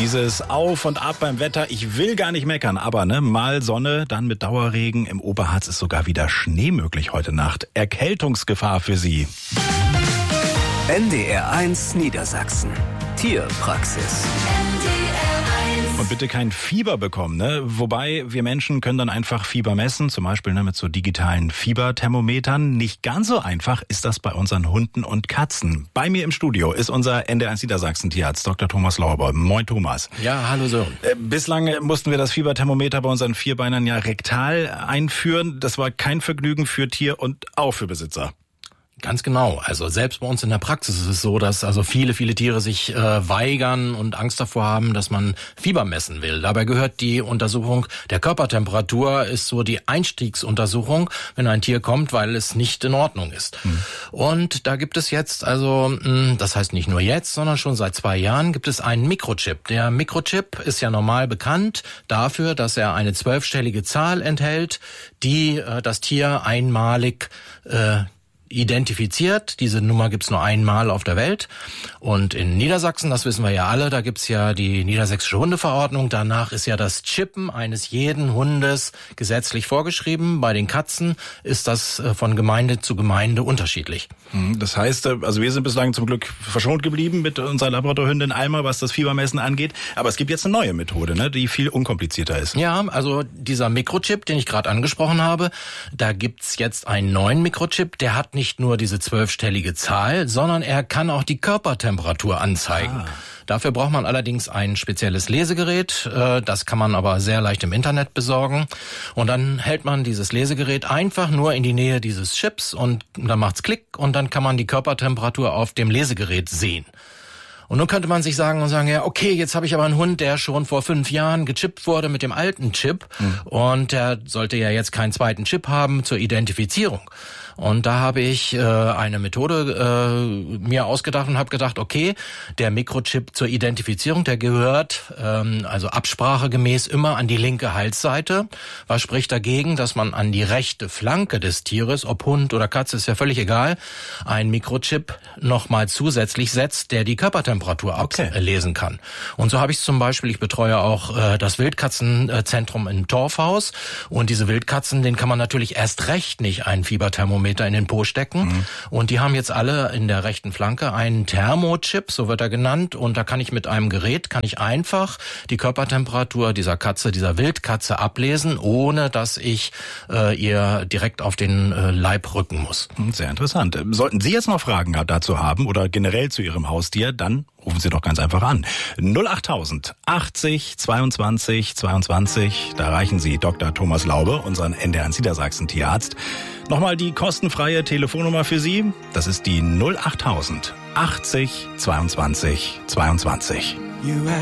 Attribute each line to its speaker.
Speaker 1: Dieses Auf und Ab beim Wetter, ich will gar nicht meckern, aber mal Sonne, dann mit Dauerregen. Im Oberharz ist sogar wieder Schnee möglich heute Nacht. Erkältungsgefahr für Sie.
Speaker 2: NDR1 Niedersachsen. Tierpraxis.
Speaker 1: Und bitte kein Fieber bekommen, Wobei wir Menschen können dann einfach Fieber messen, zum Beispiel mit so digitalen Fieberthermometern. Nicht ganz so einfach ist das bei unseren Hunden und Katzen. Bei mir im Studio ist unser NDR1 Niedersachsen Tierarzt Dr. Thomas Lauber. Moin Thomas.
Speaker 3: Ja, hallo Sören.
Speaker 1: Bislang mussten wir das Fieberthermometer bei unseren Vierbeinern ja rektal einführen. Das war kein Vergnügen für Tier und auch für Besitzer.
Speaker 3: Ganz genau. Also selbst bei uns in der Praxis ist es so, dass also viele Tiere sich weigern und Angst davor haben, dass man Fieber messen will. Dabei gehört die Untersuchung der Körpertemperatur, ist so die Einstiegsuntersuchung, wenn ein Tier kommt, weil es nicht in Ordnung ist. Und da gibt es jetzt, also das heißt nicht nur jetzt, sondern schon seit 2 Jahren gibt es einen Mikrochip. Der Mikrochip ist ja normal bekannt dafür, dass er eine 12-stellige Zahl enthält, die das Tier einmalig identifiziert. Diese Nummer gibt's nur einmal auf der Welt. Und in Niedersachsen, das wissen wir ja alle, da gibt's ja die niedersächsische Hundeverordnung. Danach ist ja das Chippen eines jeden Hundes gesetzlich vorgeschrieben. Bei den Katzen ist das von Gemeinde zu Gemeinde unterschiedlich.
Speaker 1: Das heißt, also wir sind bislang zum Glück verschont geblieben mit unserer Labradorhündin Alma, was das Fiebermessen angeht. Aber es gibt jetzt eine neue Methode, die viel unkomplizierter ist.
Speaker 3: Ja, also dieser Mikrochip, den ich gerade angesprochen habe, da gibt's jetzt einen neuen Mikrochip, der hat nicht nur diese 12-stellige Zahl, sondern er kann auch die Körpertemperatur anzeigen. Dafür braucht man allerdings ein spezielles Lesegerät. Das kann man aber sehr leicht im Internet besorgen. Und dann hält man dieses Lesegerät einfach nur in die Nähe dieses Chips und dann macht's Klick und dann kann man die Körpertemperatur auf dem Lesegerät sehen. Und nun könnte man sich sagen, ja, okay, jetzt habe ich aber einen Hund, der schon vor 5 Jahren gechippt wurde mit dem alten Chip. Und der sollte ja jetzt keinen zweiten Chip haben zur Identifizierung. Und da habe ich eine Methode mir ausgedacht und habe gedacht, okay, der Mikrochip zur Identifizierung, der gehört also absprachegemäß immer an die linke Halsseite. Was spricht dagegen, dass man an die rechte Flanke des Tieres, ob Hund oder Katze, ist ja völlig egal, einen Mikrochip nochmal zusätzlich setzt, der die Körpertemperatur ablesen kann. Und so habe ich zum Beispiel, ich betreue auch das Wildkatzenzentrum in Torfhaus und diese Wildkatzen, denen kann man natürlich erst recht nicht einen Fieberthermometer in den Po stecken. Und die haben jetzt alle in der rechten Flanke einen Thermochip, so wird er genannt. Und da kann ich mit einem Gerät, einfach die Körpertemperatur dieser Katze, dieser Wildkatze ablesen, ohne dass ich ihr direkt auf den Leib rücken muss.
Speaker 1: Sehr interessant. Sollten Sie jetzt noch Fragen dazu haben oder generell zu Ihrem Haustier, dann rufen Sie doch ganz einfach an. 08000 80 22 22. Da erreichen Sie Dr. Thomas Laube, unseren NDR1 Niedersachsen Tierarzt. Nochmal die kostenfreie Telefonnummer für Sie. Das ist die 08000 80 22 22.